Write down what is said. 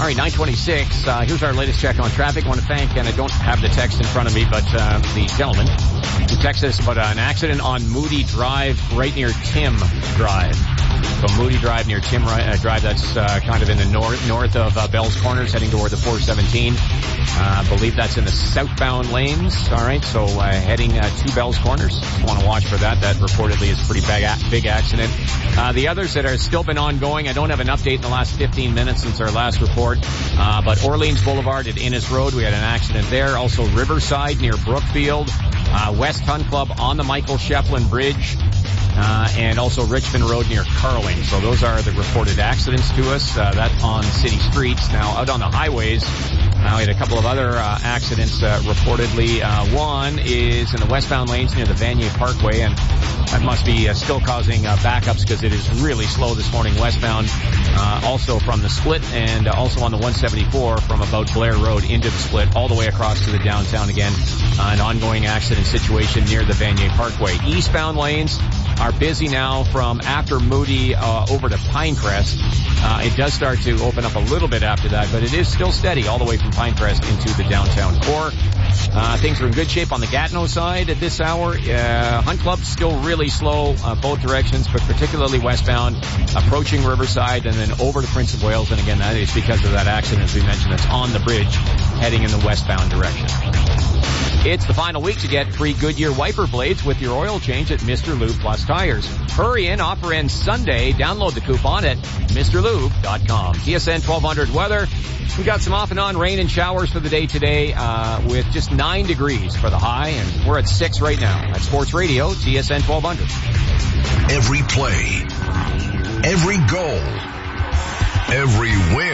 All right, 9:26. Here's our latest check on traffic. I want to thank, and I don't have the text in front of me, but the gentleman who texted us about an accident on Moody Drive right near Tim Drive. So Moody Drive near Tim Drive, that's kind of in the north of Bell's Corners, heading toward the 417. I believe that's in the southbound lanes. All right, so heading to Bell's Corners. Just want to watch for that. That reportedly is a pretty big accident. The others that are still been ongoing, I don't have an update in the last 15 minutes since our last report. But Orleans Boulevard at Innes Road, we had an accident there. Also Riverside near Brookfield. West Hun Club on the Michael Shefflin Bridge. And also Richmond Road near Carling. So those are the reported accidents to us. That's on city streets. Now, out on the highways, we had a couple of other accidents reportedly. One is in the westbound lanes near the Vanier Parkway, and that must be still causing backups because it is really slow this morning westbound. Also from the Split, and also on the 174 from about Blair Road into the Split, all the way across to the downtown again. An ongoing accident situation near the Vanier Parkway. Eastbound lanes are busy now from after Moody over to Pinecrest. It does start to open up a little bit after that, but it is still steady all the way from Pinecrest into the downtown core. Things are in good shape on the Gatineau side at this hour. Hunt Club still really slow both directions, but particularly westbound, approaching Riverside and then over to Prince of Wales. And again, that is because of that accident, as we mentioned, that's on the bridge heading in the westbound direction. It's the final week to get free Goodyear wiper blades with your oil change at Mr. Lube Plus Tires. Hurry in, offer ends Sunday. Download the coupon at MrLube.com. TSN 1200 weather. We got some off and on rain and showers for the day today, with just 9 degrees for the high, and we're at 6 right now. At Sports Radio, TSN 1200. Every play, every goal, every win.